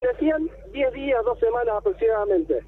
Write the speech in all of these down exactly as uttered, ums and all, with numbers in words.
decían diez días, dos semanas aproximadamente.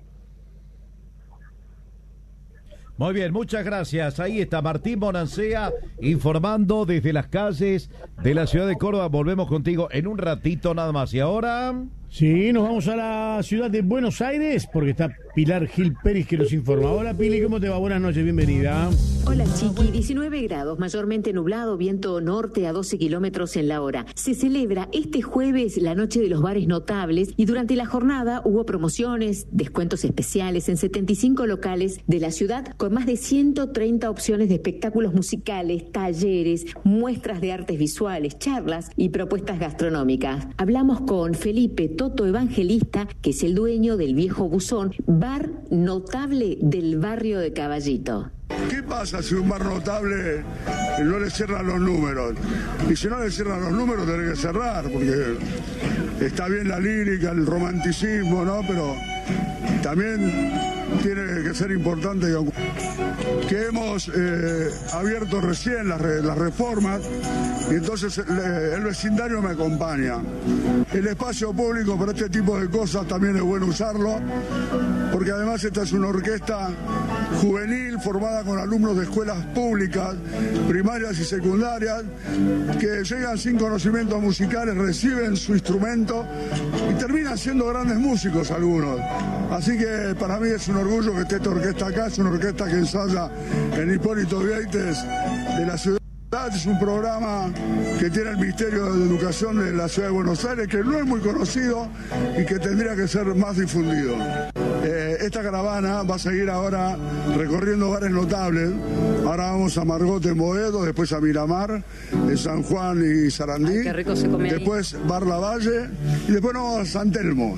Muy bien, muchas gracias. Ahí está Martín Bonancea informando desde las calles de la ciudad de Córdoba. Volvemos contigo en un ratito nada más. Y ahora... Sí, nos vamos a la ciudad de Buenos Aires porque está Pilar Gil Pérez que nos informa. Hola Pili, ¿cómo te va? Buenas noches, bienvenida. Hola Chiqui, diecinueve grados, mayormente nublado, viento norte a doce kilómetros en la hora. Se celebra este jueves la noche de los bares notables y durante la jornada hubo promociones, descuentos especiales en setenta y cinco locales de la ciudad con más de ciento treinta opciones de espectáculos musicales, talleres, muestras de artes visuales, charlas y propuestas gastronómicas. Hablamos con Felipe Toto Evangelista, que es el dueño del Viejo Buzón, bar notable del barrio de Caballito. ¿Qué pasa si un bar notable no le cierran los números? Y si no le cierran los números, tiene que cerrar, porque está bien la lírica, el romanticismo, ¿no? Pero también tiene que ser importante que, que hemos eh, abierto recién las, re, las reformas y entonces el, el vecindario me acompaña. El espacio público para este tipo de cosas también es bueno usarlo, porque además esta es una orquesta juvenil formada con alumnos de escuelas públicas, primarias y secundarias, que llegan sin conocimientos musicales, reciben su instrumento y terminan siendo grandes músicos algunos. Así que para mí es un orgullo que esté esta orquesta acá, es una orquesta que ensaya en Hipólito Vieites de la ciudad. Es un programa que tiene el Ministerio de Educación de la Ciudad de Buenos Aires, que no es muy conocido y que tendría que ser más difundido. Eh, esta caravana va a seguir ahora recorriendo bares notables. Ahora vamos a Margot en Boedo, después a Miramar, en San Juan y Sarandí. Ay, qué rico se come después ahí. Bar Lavalle y después nos vamos a San Telmo.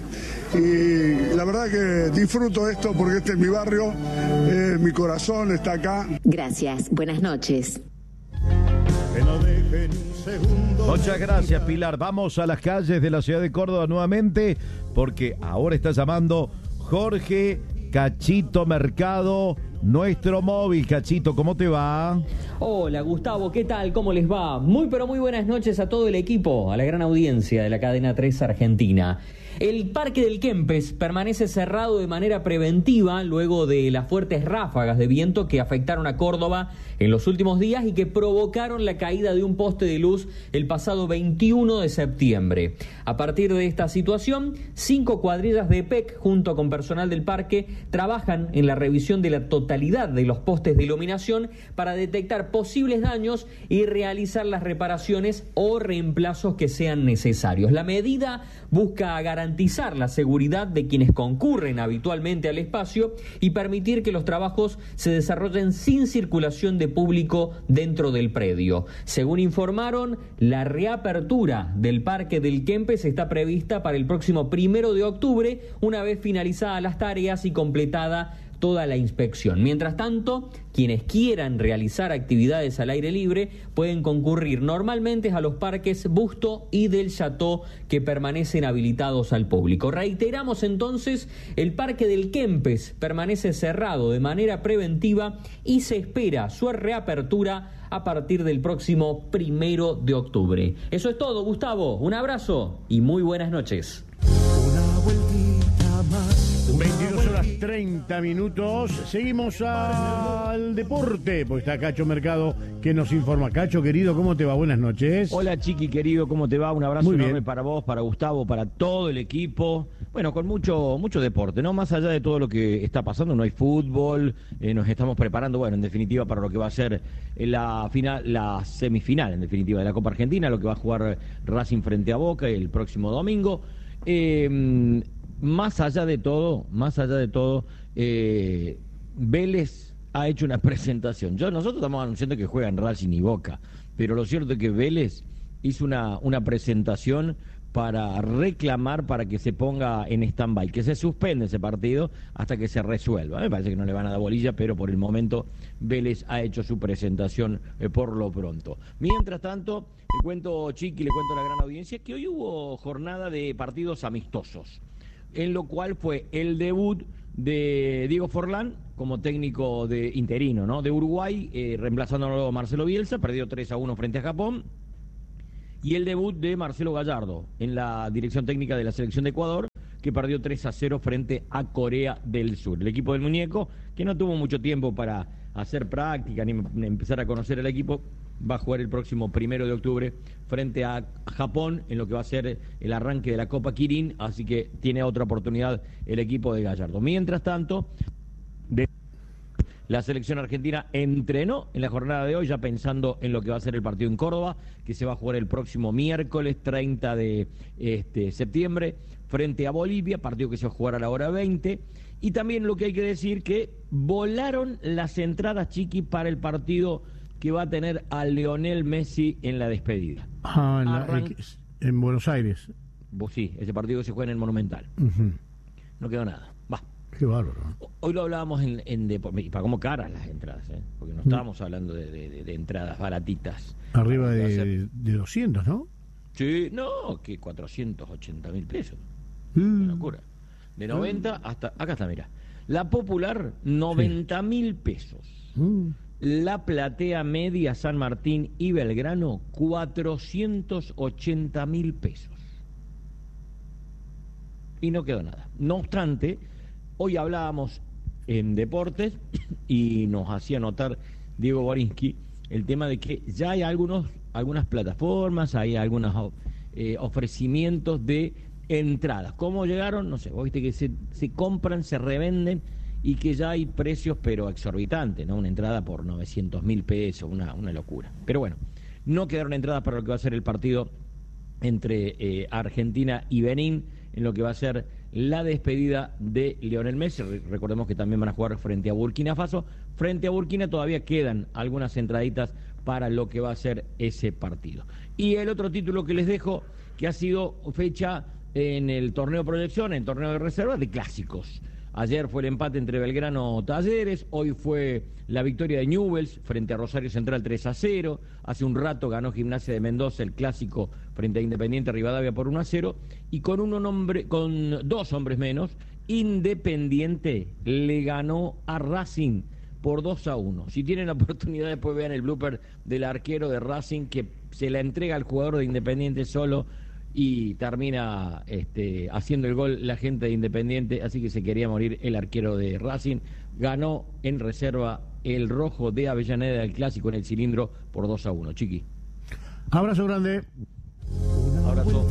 Y la verdad que disfruto esto porque este es mi barrio, eh, mi corazón está acá. Gracias, buenas noches. Muchas gracias, Pilar. Vamos a las calles de la ciudad de Córdoba nuevamente porque ahora está llamando Jorge Cachito Mercado, nuestro móvil. Cachito, ¿cómo te va? Hola, Gustavo, ¿qué tal? ¿Cómo les va? Muy pero muy buenas noches a todo el equipo, a la gran audiencia de la cadena tres Argentina. El Parque del Kempes permanece cerrado de manera preventiva luego de las fuertes ráfagas de viento que afectaron a Córdoba en los últimos días y que provocaron la caída de un poste de luz el pasado veintiuno de septiembre. A partir de esta situación, cinco cuadrillas de E P E C junto con personal del parque trabajan en la revisión de la totalidad de los postes de iluminación para detectar posibles daños y realizar las reparaciones o reemplazos que sean necesarios. La medida busca garantizar la seguridad de quienes concurren habitualmente al espacio y permitir que los trabajos se desarrollen sin circulación de público dentro del predio. Según informaron, la reapertura del Parque del Kempes está prevista para el próximo primero de octubre, una vez finalizadas las tareas y completada toda la inspección. Mientras tanto, quienes quieran realizar actividades al aire libre pueden concurrir normalmente a los parques Busto y del Chateau, que permanecen habilitados al público. Reiteramos entonces, el Parque del Kempes permanece cerrado de manera preventiva y se espera su reapertura a partir del próximo primero de octubre. Eso es todo, Gustavo. Un abrazo y muy buenas noches. veintidós horas treinta minutos. Seguimos al deporte, porque está Cacho Mercado que nos informa. Cacho, querido, ¿cómo te va? Buenas noches. Hola, Chiqui, querido, ¿cómo te va? Un abrazo Muy enorme bien. para vos, para Gustavo, para todo el equipo. Bueno, con mucho mucho deporte, ¿no? Más allá de todo lo que está pasando, no hay fútbol, eh, nos estamos preparando, bueno, en definitiva, para lo que va a ser la final, la semifinal, en definitiva, de la Copa Argentina, lo que va a jugar Racing frente a Boca el próximo domingo. Eh... Más allá de todo, más allá de todo, eh, Vélez ha hecho una presentación. Yo, nosotros estamos anunciando que juegan Racing y Boca, pero lo cierto es que Vélez hizo una, una presentación para reclamar para que se ponga en stand-by, que se suspende ese partido hasta que se resuelva. Me parece que no le van a dar bolilla, pero por el momento Vélez ha hecho su presentación eh, por lo pronto. Mientras tanto, le cuento, Chiqui, le cuento a la gran audiencia que hoy hubo jornada de partidos amistosos, en lo cual fue el debut de Diego Forlán como técnico de interino, ¿no? De Uruguay, eh, reemplazándolo a Marcelo Bielsa, perdió tres a uno frente a Japón, y el debut de Marcelo Gallardo en la dirección técnica de la selección de Ecuador, que perdió tres a cero frente a Corea del Sur. El equipo del muñeco, que no tuvo mucho tiempo para hacer práctica ni empezar a conocer el equipo, va a jugar el próximo primero de octubre frente a Japón en lo que va a ser el arranque de la Copa Kirin, así que tiene otra oportunidad el equipo de Gallardo. Mientras tanto, de la selección argentina entrenó en la jornada de hoy, ya pensando en lo que va a ser el partido en Córdoba, que se va a jugar el próximo miércoles treinta de este, septiembre, frente a Bolivia, partido que se va a jugar a la hora veinte. Y también lo que hay que decir que volaron las entradas, Chiqui, para el partido que va a tener a Lionel Messi en la despedida. Ah, en, la, Arran... en Buenos Aires. Vos sí, ese partido se juega en el Monumental. Uh-huh. No quedó nada. Va. Qué bárbaro. Hoy lo hablábamos en, en de, y pagamos caras las entradas, ¿eh? Porque no estábamos uh-huh. hablando de, de, de entradas baratitas. Arriba de, de, de doscientos, ¿no? Sí, no, que cuatrocientos ochenta mil pesos. Uh-huh. Una locura. De noventa uh-huh. hasta, acá está, mira. La popular, noventa mil pesos. Uh-huh. La platea media San Martín y Belgrano, cuatrocientos ochenta mil pesos. Y no quedó nada. No obstante, hoy hablábamos en deportes y nos hacía notar Diego Borinsky el tema de que ya hay algunos, algunas plataformas, hay algunos eh, ofrecimientos de entradas. ¿Cómo llegaron? No sé, vos viste que se, se compran, se revenden, y que ya hay precios pero exorbitantes, ¿no? Una entrada por novecientos mil pesos, una, una locura. Pero bueno, no quedaron entradas para lo que va a ser el partido entre eh, Argentina y Benín, en lo que va a ser la despedida de Lionel Messi. Recordemos que también van a jugar frente a Burkina Faso. Frente a Burkina todavía quedan algunas entraditas para lo que va a ser ese partido. Y el otro título que les dejo, que ha sido fecha en el torneo proyección, en el torneo de reserva de clásicos. Ayer fue el empate entre Belgrano y Talleres, hoy fue la victoria de Newell's frente a Rosario Central tres a cero, hace un rato ganó Gimnasia de Mendoza el clásico frente a Independiente Rivadavia por uno a cero, y con, un hombre, con dos hombres menos, Independiente le ganó a Racing por dos a uno. Si tienen la oportunidad, después vean el blooper del arquero de Racing que se la entrega al jugador de Independiente solo, y termina este, haciendo el gol la gente de Independiente, así que se quería morir el arquero de Racing. Ganó en reserva el rojo de Avellaneda del clásico en el cilindro por dos a uno. Chiqui. Abrazo grande. Abrazo.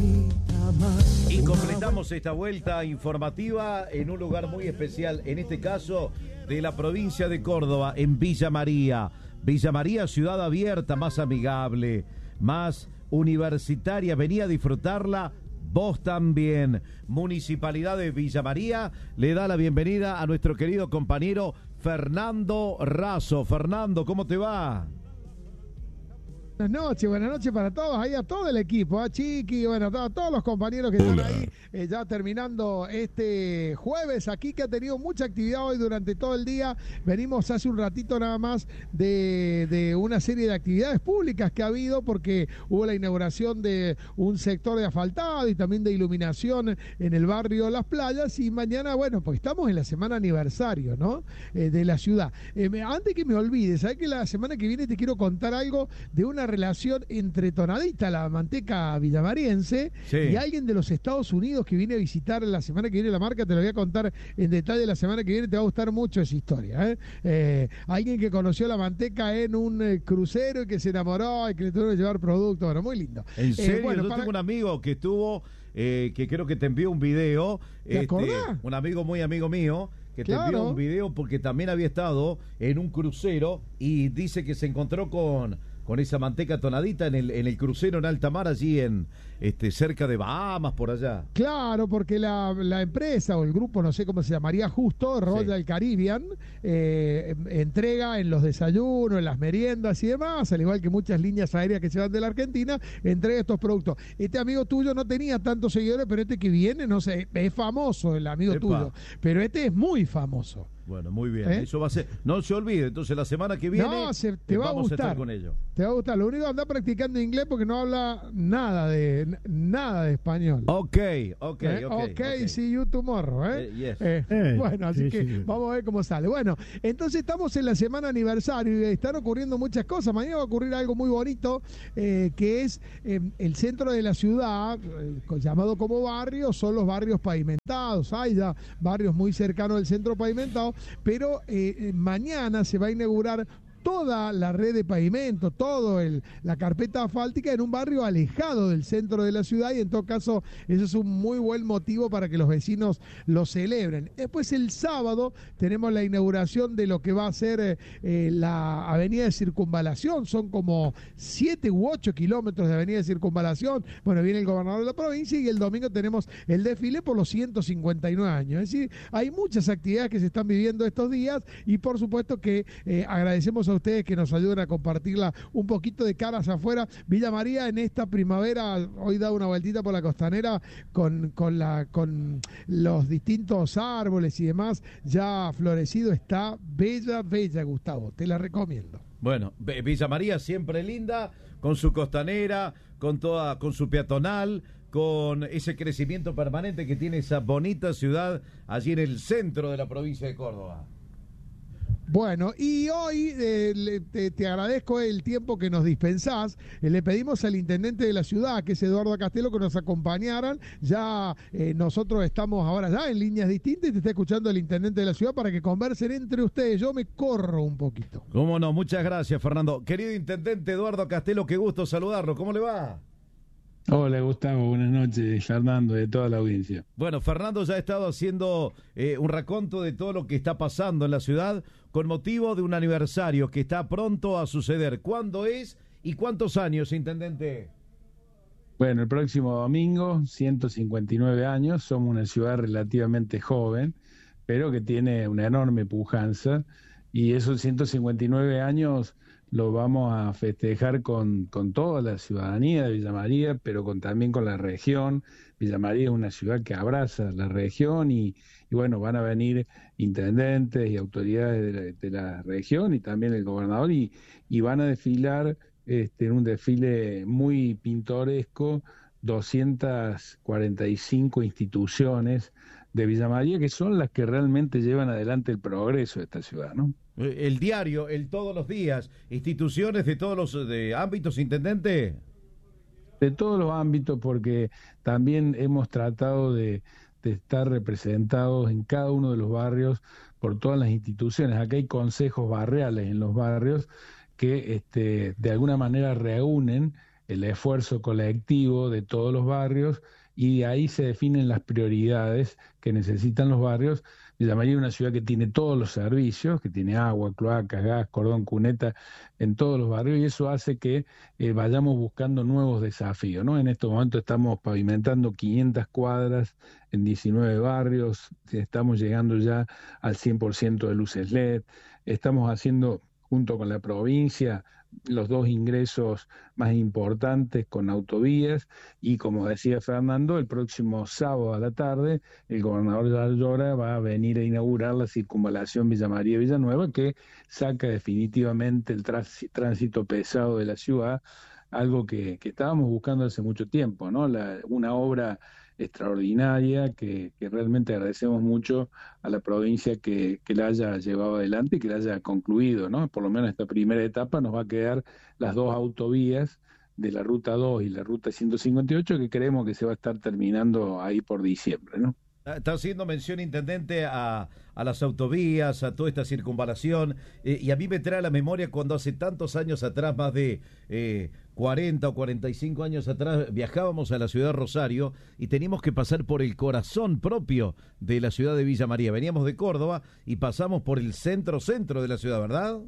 Y completamos esta vuelta informativa en un lugar muy especial, en este caso de la provincia de Córdoba, en Villa María. Villa María, ciudad abierta, más amigable, más universitaria. Venía a disfrutarla, vos también. Municipalidad de Villa María le da la bienvenida a nuestro querido compañero Fernando Razo. Fernando, ¿cómo te va? Buenas noches, buenas noches para todos, ahí a todo el equipo, a Chiqui, bueno, a todos los compañeros que están ahí, eh, ya terminando este jueves aquí, que ha tenido mucha actividad hoy durante todo el día. Venimos hace un ratito nada más de, de una serie de actividades públicas que ha habido, porque hubo la inauguración de un sector de asfaltado y también de iluminación en el barrio Las Playas, y mañana, bueno, pues estamos en la semana aniversario, ¿no? Eh, de la ciudad. Eh, me, antes que me olvide, ¿sabes que la semana que viene te quiero contar algo de una relación entre Tonadita, la manteca villamariense, sí, y alguien de los Estados Unidos que viene a visitar la semana que viene la marca? Te lo voy a contar en detalle la semana que viene, te va a gustar mucho esa historia, ¿eh? Eh, alguien que conoció la manteca en un eh, crucero y que se enamoró y que le tuvieron que llevar productos, bueno, muy lindo. ¿En serio? Eh, bueno, Yo para... tengo un amigo que estuvo, eh, que creo que te envió un video, ¿te este, acordás? Un amigo muy amigo mío, que Claro. te envió un video porque también había estado en un crucero y dice que se encontró con... con esa manteca Tonadita en el, en el crucero en alta mar, allí en este cerca de Bahamas, por allá. Claro, porque la, la empresa o el grupo, no sé cómo se llamaría justo, Royal sí. Caribbean, eh, entrega en los desayunos, en las meriendas y demás, al igual que muchas líneas aéreas que se van de la Argentina, entrega estos productos. Este amigo tuyo no tenía tantos seguidores, pero este que viene, no sé, es famoso el amigo Epa. tuyo, pero este es muy famoso. Bueno, muy bien. ¿Eh? Eso va a ser. No se olvide, entonces la semana que viene No, se, te eh, va a vamos a gustar. estar con ellos. Te va a gustar. Lo único que anda practicando inglés porque no habla nada de n- nada de español. Ok, ok, ¿Eh? ok. ok, see you tomorrow, ¿eh? Eh, yes. Eh, Eh, bueno, así sí, que sí. vamos a ver cómo sale. Bueno, entonces estamos en la semana aniversario y están ocurriendo muchas cosas. Mañana va a ocurrir algo muy bonito, eh, que es eh, el centro de la ciudad, eh, llamado como barrio, son los barrios pavimentados. Hay ya barrios muy cercanos del centro pavimentado, pero eh, eh, mañana se va a inaugurar toda la red de pavimento, todo el, la carpeta asfáltica en un barrio alejado del centro de la ciudad, y en todo caso eso es un muy buen motivo para que los vecinos lo celebren. Después el sábado tenemos la inauguración de lo que va a ser eh, eh, la avenida de Circunvalación. Son como siete u ocho kilómetros de avenida de Circunvalación. Bueno, viene el gobernador de la provincia y el domingo tenemos el desfile por los ciento cincuenta y nueve años. Es decir, hay muchas actividades que se están viviendo estos días, y por supuesto que eh, agradecemos a ustedes que nos ayuden a compartirla un poquito de caras afuera. Villa María en esta primavera, hoy da una vueltita por la costanera con, con, la, con los distintos árboles y demás, ya florecido, está bella, bella, Gustavo, te la recomiendo. Bueno, Be- Villa María siempre linda, con su costanera, con toda, con su peatonal, con ese crecimiento permanente que tiene esa bonita ciudad allí en el centro de la provincia de Córdoba. Bueno, y hoy eh, le- te, te agradezco el tiempo que nos dispensás. Eh, le pedimos al intendente de la ciudad, que es Eduardo Castelo, que nos acompañaran. Ya eh, nosotros estamos ahora ya en líneas distintas y te está escuchando el intendente de la ciudad para que conversen entre ustedes. Yo me corro un poquito. Cómo no, muchas gracias, Fernando. Querido intendente Eduardo Castelo, qué gusto saludarlo. ¿Cómo le va? Hola Gustavo, buenas noches, Fernando, de toda la audiencia. Bueno, Fernando ya ha estado haciendo eh, un raconto de todo lo que está pasando en la ciudad con motivo de un aniversario que está pronto a suceder. ¿Cuándo es y cuántos años, intendente? Bueno, el próximo domingo, ciento cincuenta y nueve años, somos una ciudad relativamente joven, pero que tiene una enorme pujanza, y esos ciento cincuenta y nueve años lo vamos a festejar con, con toda la ciudadanía de Villa María, pero con, también con la región. Villa María es una ciudad que abraza la región y, y bueno, van a venir intendentes y autoridades de la, de la región y también el gobernador y, y van a desfilar este, en un desfile muy pintoresco, doscientas cuarenta y cinco instituciones de Villa María, que son las que realmente llevan adelante el progreso de esta ciudad, ¿no? El diario, el todos los días, instituciones de todos los de ámbitos, intendente. De todos los ámbitos, porque también hemos tratado de, de estar representados en cada uno de los barrios por todas las instituciones. Acá hay consejos barriales en los barrios que este, de alguna manera reúnen el esfuerzo colectivo de todos los barrios, y de ahí se definen las prioridades que necesitan los barrios. Villa María es una ciudad que tiene todos los servicios, que tiene agua, cloacas, gas, cordón, cuneta en todos los barrios, y eso hace que eh, vayamos buscando nuevos desafíos, ¿no? En estos momentos estamos pavimentando quinientas cuadras en diecinueve barrios, estamos llegando ya al cien por ciento de luces L E D, estamos haciendo junto con la provincia los dos ingresos más importantes con autovías, y como decía Fernando, el próximo sábado a la tarde el gobernador de Ayora va a venir a inaugurar la circunvalación Villa María Villanueva, que saca definitivamente el tránsito pesado de la ciudad, algo que, que estábamos buscando hace mucho tiempo, ¿no? La, una obra extraordinaria que, que realmente agradecemos mucho a la provincia que, que la haya llevado adelante y que la haya concluido, ¿no? Por lo menos esta primera etapa nos va a quedar las dos autovías de la ruta dos y la ruta ciento cincuenta y ocho, que creemos que se va a estar terminando ahí por diciembre, ¿no? Está haciendo mención, intendente, a, a las autovías, a toda esta circunvalación, eh, y a mí me trae a la memoria cuando hace tantos años atrás, más de eh, cuarenta o cuarenta y cinco años atrás, viajábamos a la ciudad de Rosario y teníamos que pasar por el corazón propio de la ciudad de Villa María. Veníamos de Córdoba y pasamos por el centro-centro de la ciudad, ¿verdad?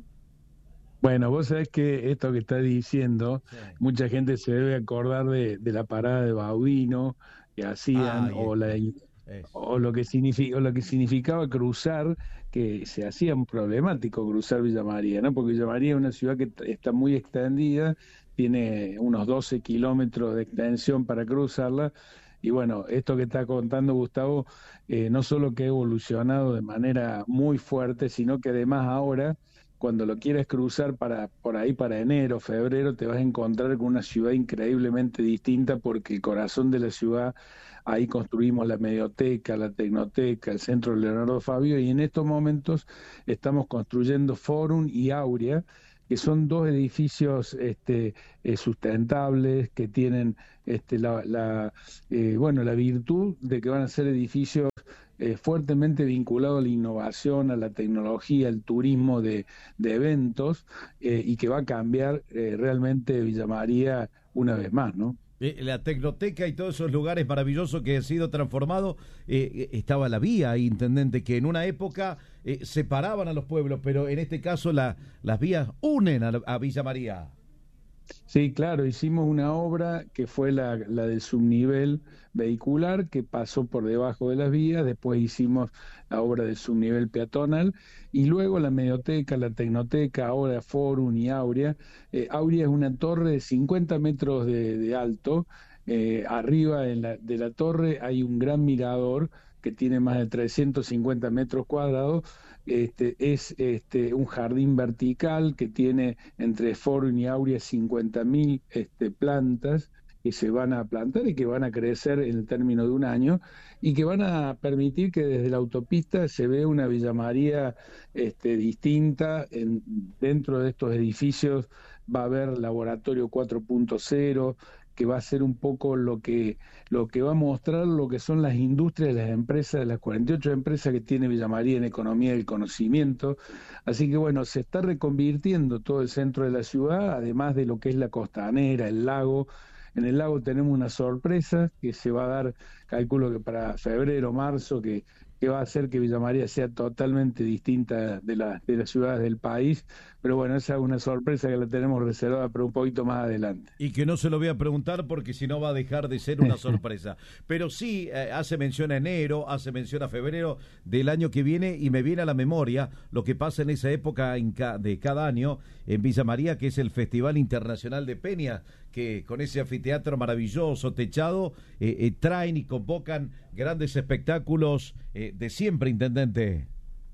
Bueno, vos sabés que esto que está diciendo, sí, mucha gente se debe acordar de, de la parada de Baudino que hacían, ah, o la... o lo que significa, o lo que significaba cruzar, que se hacía problemático cruzar Villa María, ¿no? Porque Villa María es una ciudad que está muy extendida, tiene unos doce kilómetros de extensión para cruzarla, Y bueno, esto que está contando Gustavo, eh, no solo que ha evolucionado de manera muy fuerte, sino que además ahora, cuando lo quieras cruzar para por ahí para enero, febrero, te vas a encontrar con una ciudad increíblemente distinta, porque el corazón de la ciudad, ahí construimos la Medioteca, la Tecnoteca, el Centro Leonardo Fabio, y en estos momentos estamos construyendo Forum y Aurea, que son dos edificios este, eh, sustentables, que tienen este, la, la, eh, bueno, la virtud de que van a ser edificios eh, fuertemente vinculados a la innovación, a la tecnología, al turismo de, de eventos, eh, y que va a cambiar eh, realmente Villa María una vez más, ¿no? La Tecnoteca y todos esos lugares maravillosos que han sido transformados, eh, estaba la vía, intendente, que en una época eh, separaban a los pueblos, pero en este caso la, las vías unen a, a Villa María. Sí, claro, hicimos una obra que fue la, la del subnivel vehicular, que pasó por debajo de las vías, después hicimos la obra del subnivel peatonal, y luego la Medioteca, la Tecnoteca, ahora Forum y Aurea. Eh, Aurea es una torre de cincuenta metros de, de alto, eh, arriba en la, de la torre hay un gran mirador que tiene más de trescientos cincuenta metros cuadrados. Este, es este, un jardín vertical que tiene entre Forum y Aurea cincuenta mil este, plantas que se van a plantar y que van a crecer en el término de un año, y que van a permitir que desde la autopista se vea una Villa María este, distinta. En, dentro de estos edificios va a haber laboratorio cuatro punto cero, que va a ser un poco lo que lo que va a mostrar lo que son las industrias, las empresas, las cuarenta y ocho empresas que tiene Villa María en economía del conocimiento. Así que bueno, se está reconvirtiendo todo el centro de la ciudad, además de lo que es la costanera, el lago. En el lago tenemos una sorpresa que se va a dar, calculo que para febrero, marzo, que, que va a hacer que Villa María sea totalmente distinta de, la, de las ciudades del país. Pero bueno, esa es una sorpresa que la tenemos reservada para un poquito más adelante. Y que no se lo voy a preguntar porque si no va a dejar de ser una sorpresa. Pero sí, eh, hace mención a enero, hace mención a febrero del año que viene, y me viene a la memoria lo que pasa en esa época en ca de cada año en Villa María, que es el Festival Internacional de Peña, que con ese anfiteatro maravilloso, techado, eh, eh, traen y convocan grandes espectáculos eh, de siempre, intendente.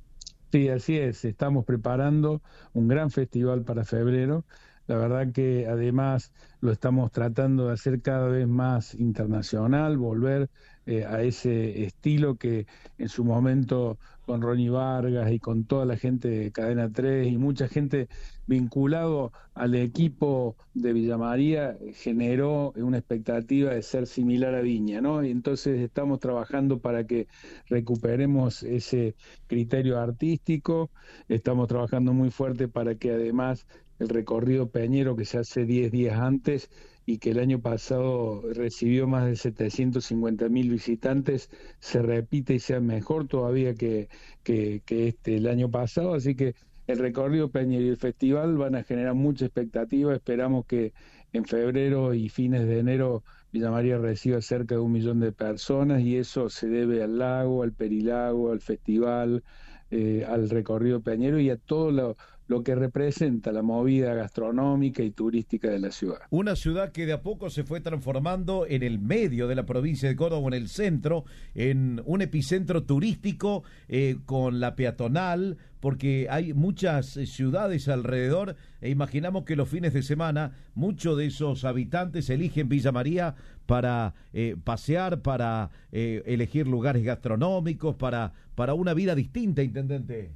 Sí, así es, estamos preparando un gran festival para febrero. La verdad que además lo estamos tratando de hacer cada vez más internacional, volver eh, a ese estilo que en su momento con Ronnie Vargas y con toda la gente de Cadena tres y mucha gente vinculado al equipo de Villa María generó una expectativa de ser similar a Viña, ¿no? Y entonces estamos trabajando para que recuperemos ese criterio artístico, estamos trabajando muy fuerte para que además el recorrido peñero, que se hace diez días antes y que el año pasado recibió más de setecientos cincuenta mil visitantes, se repite y sea mejor todavía que, que, que este el año pasado. Así que el recorrido peñero y el festival van a generar mucha expectativa. Esperamos que en febrero y fines de enero Villa María reciba cerca de un millón de personas, y eso se debe al lago, al Perilago, al festival, eh, al recorrido peñero y a todo lo lo que representa la movida gastronómica y turística de la ciudad. Una ciudad que de a poco se fue transformando en el medio de la provincia de Córdoba, en el centro, en un epicentro turístico eh, con la peatonal, porque hay muchas ciudades alrededor e imaginamos que los fines de semana muchos de esos habitantes eligen Villa María para eh, pasear, para eh, elegir lugares gastronómicos, para, para una vida distinta, intendente.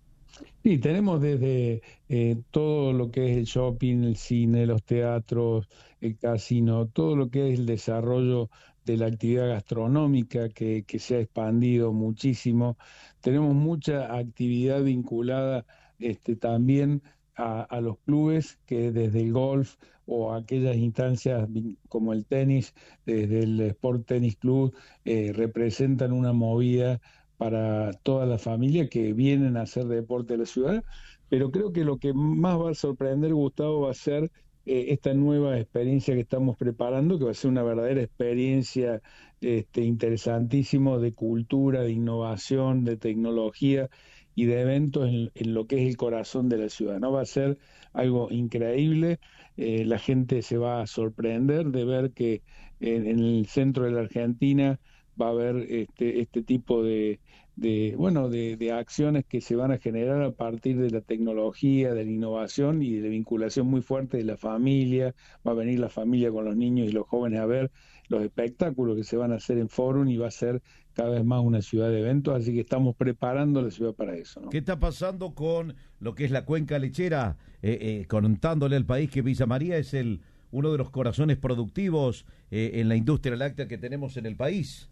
Sí, tenemos desde eh, todo lo que es el shopping, el cine, los teatros, el casino, todo lo que es el desarrollo de la actividad gastronómica que, que se ha expandido muchísimo. Tenemos mucha actividad vinculada este, también a, a los clubes, que desde el golf o aquellas instancias como el tenis, desde el Sport Tennis Club, eh, representan una movida para toda la familia que vienen a hacer deporte a la ciudad. Pero creo que lo que más va a sorprender, Gustavo, va a ser eh, esta nueva experiencia que estamos preparando, que va a ser una verdadera experiencia este, interesantísima de cultura, de innovación, de tecnología y de eventos en, en lo que es el corazón de la ciudad, ¿no? Va a ser algo increíble. Eh, la gente se va a sorprender de ver que en, en el centro de la Argentina va a haber este, este tipo de, de bueno de, de acciones que se van a generar a partir de la tecnología, de la innovación y de la vinculación muy fuerte de la familia. Va a venir la familia con los niños y los jóvenes a ver los espectáculos que se van a hacer en Forum y va a ser cada vez más una ciudad de eventos, así que estamos preparando la ciudad para eso, ¿no? ¿Qué está pasando con lo que es la cuenca lechera? Eh, eh, contándole al país que Villa María es el uno de los corazones productivos eh, en la industria láctea que tenemos en el país.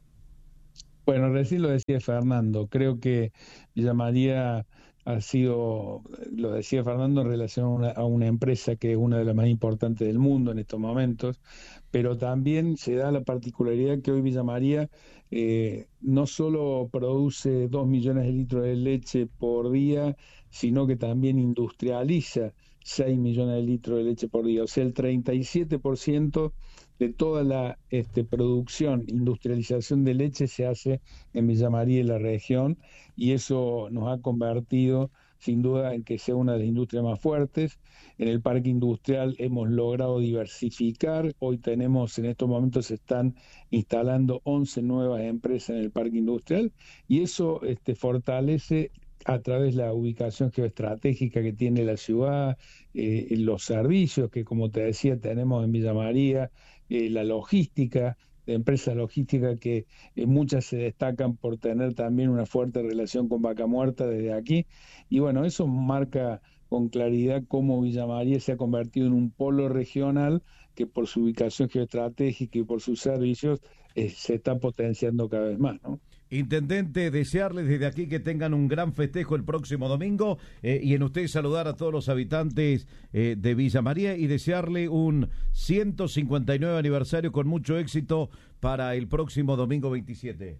Bueno, recién lo decía Fernando, creo que Villa María ha sido, lo decía Fernando, en relación a una, a una empresa que es una de las más importantes del mundo en estos momentos, pero también se da la particularidad que hoy Villa María eh, no solo produce dos millones de litros de leche por día, sino que también industrializa seis millones de litros de leche por día, o sea, el treinta y siete por ciento de toda la este, producción, industrialización de leche se hace en Villa María y la región, y eso nos ha convertido sin duda en que sea una de las industrias más fuertes. En el parque industrial hemos logrado diversificar, hoy tenemos, en estos momentos se están instalando once nuevas empresas en el parque industrial, y eso este, fortalece a través de la ubicación geoestratégica que tiene la ciudad, eh, los servicios que, como te decía, tenemos en Villa María, eh, la logística, de empresas logísticas que eh, muchas se destacan por tener también una fuerte relación con Vaca Muerta desde aquí, y bueno, eso marca con claridad cómo Villa María se ha convertido en un polo regional que por su ubicación geoestratégica y por sus servicios eh, se está potenciando cada vez más, ¿no? Intendente, desearles desde aquí que tengan un gran festejo el próximo domingo eh, y en usted saludar a todos los habitantes eh, de Villa María y desearle un ciento cincuenta y nueve aniversario con mucho éxito para el próximo domingo veintisiete.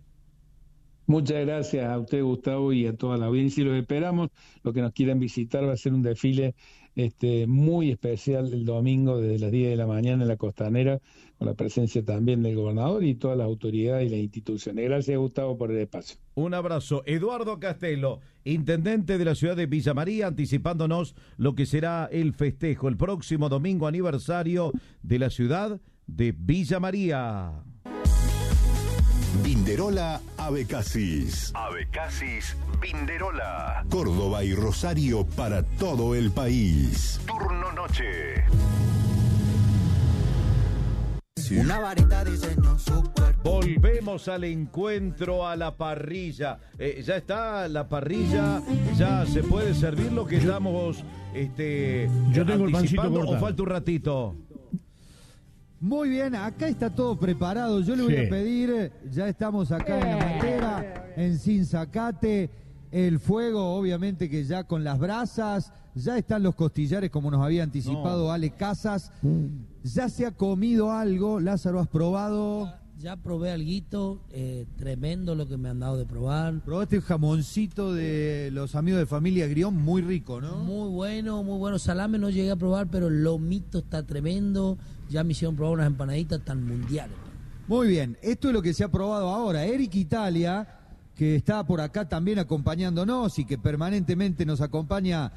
Muchas gracias a usted, Gustavo, y a toda la audiencia, y los esperamos. Los que nos quieran visitar, va a ser un desfile este, muy especial el domingo desde las diez de la mañana en la Costanera, con la presencia también del gobernador y todas las autoridades y las instituciones. Gracias, Gustavo, por el espacio. Un abrazo. Eduardo Castelo, intendente de la ciudad de Villa María, anticipándonos lo que será el festejo el próximo domingo aniversario de la ciudad de Villa María. Binderola Abecasis. Abecasis Binderola. Córdoba y Rosario para todo el país. Turno noche. Una varita diseñó su cuerpo. Volvemos al encuentro, a la parrilla. Eh, ya está la parrilla, ya se puede servir lo que estamos este, Yo tengo el pancito anticipando, cortado. o falta un ratito. Muy bien, acá está todo preparado. Yo le voy Sí. a pedir, ya estamos acá en la mantera, en Sinzacate, el fuego, obviamente que ya con las brasas, ya están los costillares como nos había anticipado No. Ale Casas. Ya se ha comido algo, Lázaro, ¿has probado? Ya probé alguito, eh, tremendo lo que me han dado de probar. Probaste el jamoncito de los amigos de familia Grión, muy rico, ¿no? Muy bueno, muy bueno. Salame no llegué a probar, pero el lomito está tremendo. Ya me hicieron probar unas empanaditas tan mundiales. Muy bien, esto es lo que se ha probado ahora. Eric Italia, que está por acá también acompañándonos y que permanentemente nos acompaña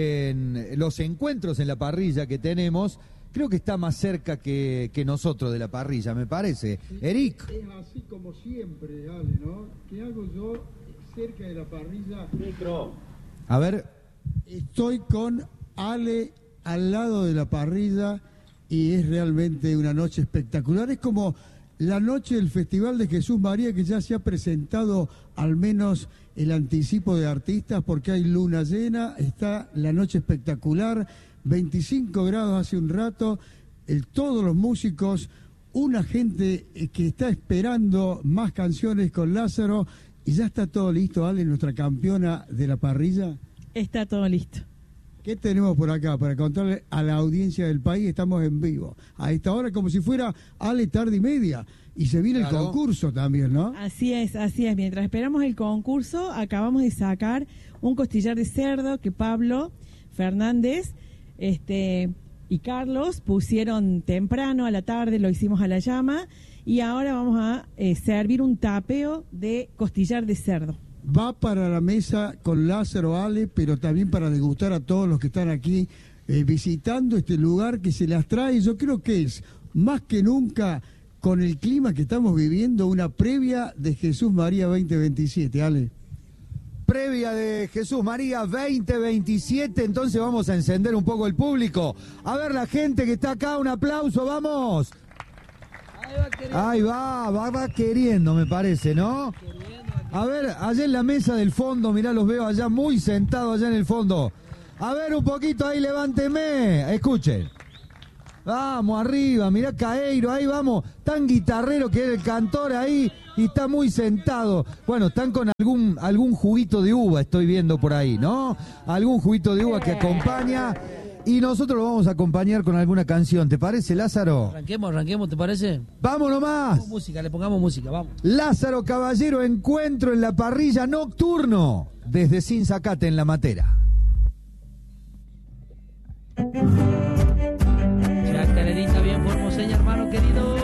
en los encuentros en la parrilla que tenemos, creo que está más cerca que, que nosotros de la parrilla, me parece. Eric. Es así como siempre, Ale, ¿no? ¿Qué hago yo cerca de la parrilla? Micro. A ver. Estoy con Ale al lado de la parrilla y es realmente una noche espectacular. Es como la noche del Festival de Jesús María, que ya se ha presentado al menos el anticipo de artistas porque hay luna llena, está la noche espectacular, veinticinco grados hace un rato, el, todos los músicos, una gente que está esperando más canciones con Lázaro, y ya está todo listo, Ale, nuestra campeona de la parrilla. Está todo listo. ¿Qué tenemos por acá para contarle a la audiencia del país? Estamos en vivo. A esta hora como si fuera Ale tarde y media. Y se viene Claro. el concurso también, ¿no? Así es, así es. Mientras esperamos el concurso, acabamos de sacar un costillar de cerdo que Pablo Fernández este, y Carlos pusieron temprano a la tarde, lo hicimos a la llama, y ahora vamos a eh, servir un tapeo de costillar de cerdo. Va para la mesa con Lázaro, Ale, pero también para degustar a todos los que están aquí eh, visitando este lugar que se las trae. Yo creo que es, más que nunca, con el clima que estamos viviendo, una previa de Jesús María veinte veintisiete, Ale. Previa de Jesús María veinte veintisiete, entonces vamos a encender un poco el público. A ver la gente que está acá, un aplauso, vamos. Ahí va, va, va queriendo, me parece, ¿no? A ver, allá en la mesa del fondo, mirá, los veo allá muy sentados allá en el fondo. A ver, un poquito ahí, levánteme, escuchen. Vamos, arriba, mirá Caeiro, ahí vamos. Tan guitarrero que es el cantor ahí y está muy sentado. Bueno, están con algún algún juguito de uva, estoy viendo por ahí, ¿no? Algún juguito de uva que acompaña. Y nosotros lo vamos a acompañar con alguna canción. ¿Te parece, Lázaro? Arranquemos, arranquemos, ¿te parece? ¡Vamos nomás! Pongamos música, le pongamos música, vamos. Lázaro Caballero, encuentro en la parrilla nocturno desde Sinzacate en La Matera. Chacarerita bien formoseña, hermano querido.